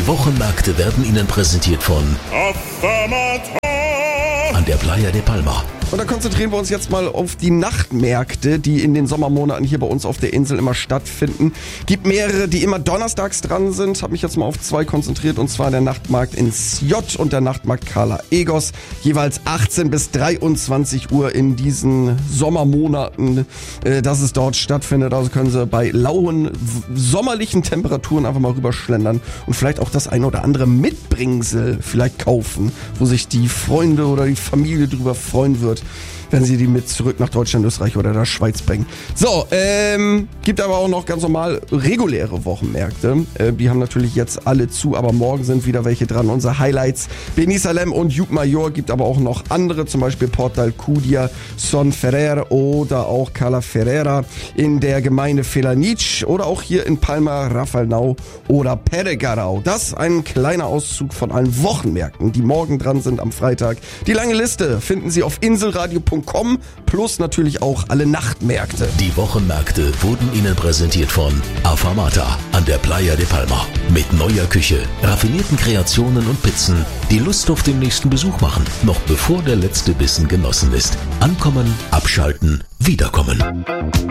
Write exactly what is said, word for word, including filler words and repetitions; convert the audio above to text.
Die Wochenmärkte werden Ihnen präsentiert von an der Playa de Palma. Und da konzentrieren wir uns jetzt mal auf die Nachtmärkte, die in den Sommermonaten hier bei uns auf der Insel immer stattfinden. Gibt mehrere, die immer donnerstags dran sind. Habe mich jetzt mal auf zwei konzentriert, und zwar der Nachtmarkt in Sjod und der Nachtmarkt Cala Egos. Jeweils achtzehn bis dreiundzwanzig Uhr in diesen Sommermonaten, äh, dass es dort stattfindet. Also können Sie bei lauen, sommerlichen Temperaturen einfach mal rüberschlendern und vielleicht auch das ein oder andere Mitbringsel vielleicht kaufen, wo sich die Freunde oder die Familie drüber freuen wird, wenn sie die mit zurück nach Deutschland, Österreich oder der Schweiz bringen. So, ähm, gibt aber auch noch ganz normal reguläre Wochenmärkte. Äh, die haben natürlich jetzt alle zu, aber morgen sind wieder welche dran. Unsere Highlights: Beni Salem und Llucmajor, gibt aber auch noch andere, zum Beispiel Port d'Alcúdia, Son Ferrer oder auch Cala Ferrera in der Gemeinde Felanitx oder auch hier in Palma, Rafalnau oder Peregarau. Das ein kleiner Auszug von allen Wochenmärkten, die morgen dran sind am Freitag. Die lange Liste finden Sie auf inselradio punkt com plus natürlich auch alle Nachtmärkte. Die Wochenmärkte wurden Ihnen präsentiert von Afamata an der Playa de Palma. Mit neuer Küche, raffinierten Kreationen und Pizzen, die Lust auf den nächsten Besuch machen, noch bevor der letzte Bissen genossen ist. Ankommen, abschalten, wiederkommen.